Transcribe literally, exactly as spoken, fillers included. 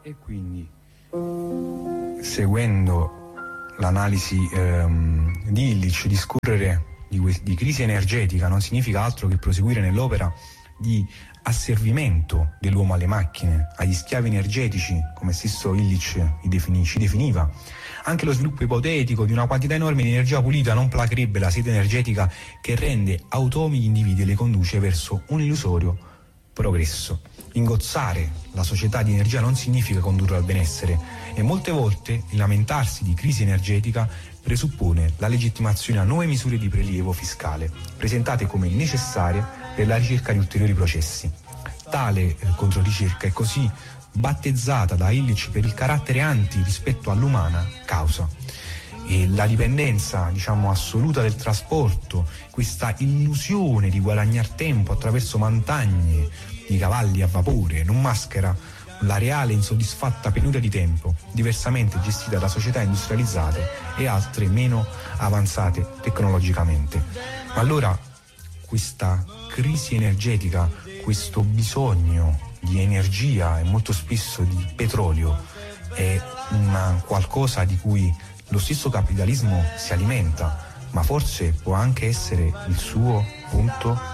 E quindi, seguendo l'analisi ehm, di Illich, discorrere di, que- di crisi energetica non significa altro che proseguire nell'opera di asservimento dell'uomo alle macchine, agli schiavi energetici, come stesso Illich ci defini- ci definiva. Anche lo sviluppo ipotetico di una quantità enorme di energia pulita non placherebbe la sete energetica che rende automi gli individui e le conduce verso un illusorio progresso. Ingozzare la società di energia non significa condurre al benessere e molte volte il lamentarsi di crisi energetica presuppone la legittimazione a nuove misure di prelievo fiscale, presentate come necessarie per la ricerca di ulteriori processi. Tale eh, controricerca è così battezzata da Illich per il carattere anti rispetto all'umana causa. E la dipendenza, diciamo, assoluta del trasporto, questa illusione di guadagnar tempo attraverso montagne di cavalli a vapore, non maschera la reale insoddisfatta penuria di tempo, diversamente gestita da società industrializzate e altre meno avanzate tecnologicamente. Ma allora questa crisi energetica, questo bisogno di energia e molto spesso di petrolio è una qualcosa di cui lo stesso capitalismo si alimenta, ma forse può anche essere il suo punto